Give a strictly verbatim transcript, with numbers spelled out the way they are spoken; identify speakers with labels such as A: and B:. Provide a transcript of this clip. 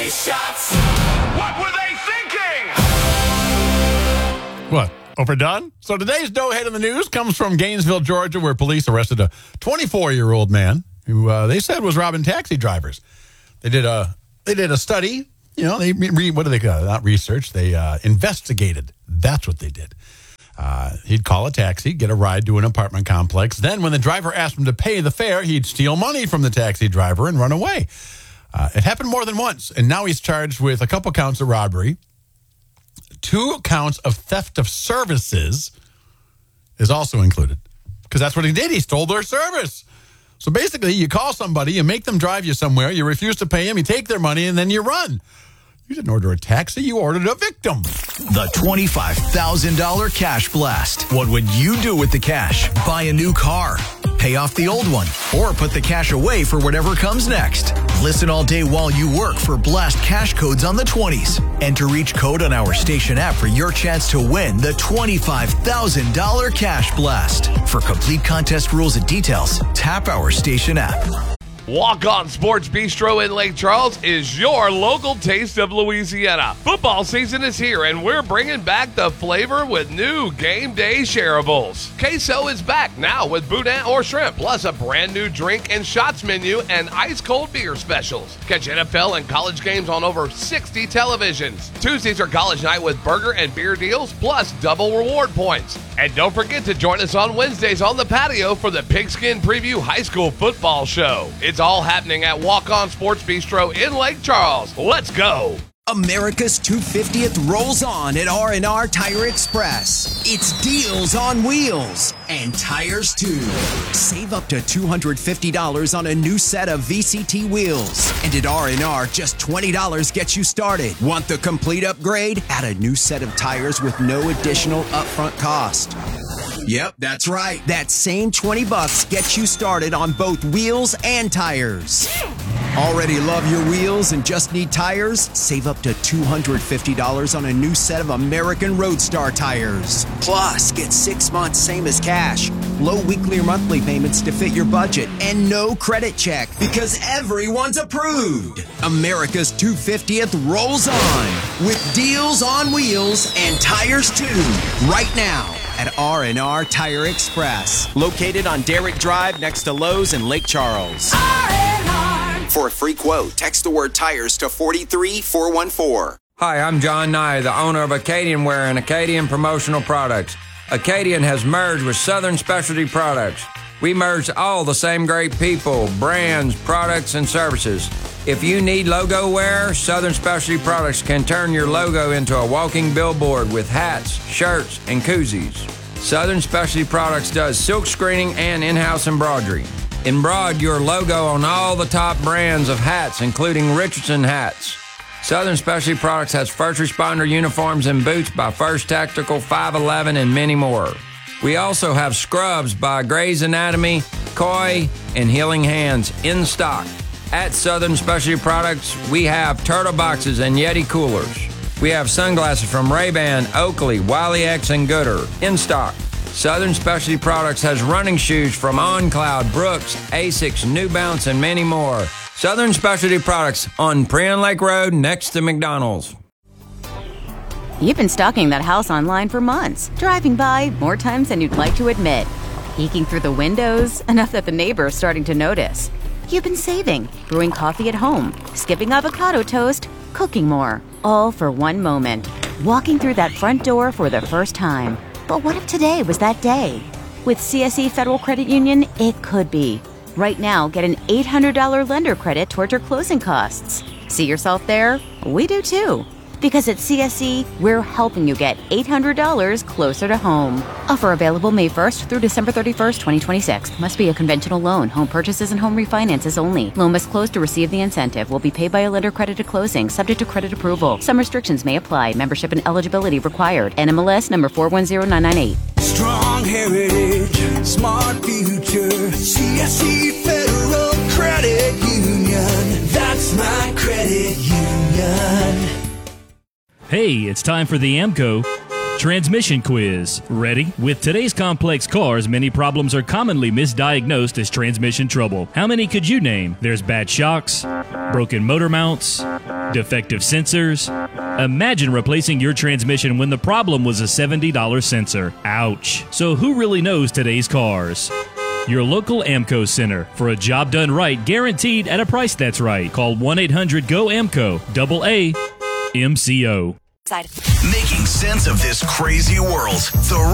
A: Face shots. What were they thinking?
B: What? Overdone? So today's dough head in the news comes from Gainesville, Georgia, where police arrested a twenty-four-year-old man who uh, they said was robbing taxi drivers. They did a they did a study. You know, they re, what do they call it? Not research. They uh, investigated. That's what they did. Uh, he'd call a taxi, get a ride to an apartment complex. Then when the driver asked him to pay the fare, he'd steal money from the taxi driver and run away. Uh, it happened more than once, and now he's charged with a couple counts of robbery. Two counts of theft of services is also included because that's what he did. He stole their service. So basically, you call somebody, you make them drive you somewhere, you refuse to pay them, you take their money, and then you run. You didn't order a taxi, you ordered a victim.
C: The twenty-five thousand dollars Cash Blast. What would you do with the cash? Buy a new car, pay off the old one, or put the cash away for whatever comes next. Listen all day while you work for Blast Cash codes on the twenties. Enter each code on our station app for your chance to win the twenty-five thousand dollars Cash Blast. For complete contest rules and details, tap our station app.
D: Walk On Sports Bistro in Lake Charles is your local taste of Louisiana. Football season is here, and we're bringing back the flavor with new game day shareables. Queso is back now with boudin or shrimp, plus a brand new drink and shots menu and ice-cold beer specials. Catch N F L and college games on over sixty televisions. Tuesdays are college night with burger and beer deals, plus double reward points. And don't forget to join us on Wednesdays on the patio for the Pigskin Preview High School Football Show. It's all happening at Walk On Sports Bistro in Lake Charles. Let's go.
E: America's two hundred fiftieth rolls on at R and R Tire Express. It's deals on wheels and tires too. Save up to two hundred fifty dollars on a new set of V C T wheels. And at R and R, just twenty dollars gets you started. Want the complete upgrade? Add a new set of tires with no additional upfront cost. Yep, that's right. That same twenty bucks gets you started on both wheels and tires. Already love your wheels and just need tires? Save up to two hundred fifty dollars on a new set of American Roadstar tires. Plus, get six months same as cash, low weekly or monthly payments to fit your budget, and no credit check because everyone's approved. America's two hundred fiftieth rolls on with deals on wheels and tires too, right now at R and R Tire Express, located on Derrick Drive next to Lowe's in Lake Charles.
A: R and R.
E: For a free quote, text the word tires to four three four one four.
F: Hi, I'm John Nye, the owner of Acadian Wear and Acadian Promotional Products. Acadian has merged with Southern Specialty Products. We merged all the same great people, brands, products, and services. If you need logo wear, Southern Specialty Products can turn your logo into a walking billboard with hats, shirts, and koozies. Southern Specialty Products does silk screening and in-house embroidery. Embroider your logo on all the top brands of hats, including Richardson hats. Southern Specialty Products has first responder uniforms and boots by First Tactical, five eleven, and many more. We also have scrubs by Grey's Anatomy, Koi, and Healing Hands in stock. At Southern Specialty Products, we have Turtle Boxes and Yeti Coolers. We have sunglasses from Ray-Ban, Oakley, Wiley X, and Gooder in stock. Southern Specialty Products has running shoes from OnCloud, Brooks, Asics, New Balance, and many more. Southern Specialty Products on Prion Lake Road next to McDonald's.
G: You've been stalking that house online for months, driving by more times than you'd like to admit. Peeking through the windows, enough that the neighbor's starting to notice. You've been saving, brewing coffee at home, skipping avocado toast, cooking more, all for one moment. Walking through that front door for the first time. But what if today was that day? With C S E Federal Credit Union, it could be. Right now, get an eight hundred dollars lender credit towards your closing costs. See yourself there? We do too. Because at C S E, we're helping you get eight hundred dollars closer to home. Offer available May first through December thirty-first, twenty twenty-six. Must be a conventional loan. Home purchases and home refinances only. Loan must close to receive the incentive. Will be paid by a lender credit at closing, subject to credit approval. Some restrictions may apply. Membership and eligibility required. N M L S number four one zero nine nine eight.
H: Strong heritage, smart future. C S E Federal Credit Union. That's my credit union.
I: Hey, it's time for the AMCO Transmission quiz. Ready? With today's complex cars, many problems are commonly misdiagnosed as transmission trouble. How many could you name? There's bad shocks, broken motor mounts, defective sensors. Imagine replacing your transmission when the problem was a seventy dollars sensor. Ouch. So who really knows today's cars? Your local AMCO Center. For a job done right, guaranteed at a price that's right. Call one eight hundred G O AMCO. Double A M C O.
C: Making sense of this crazy world. The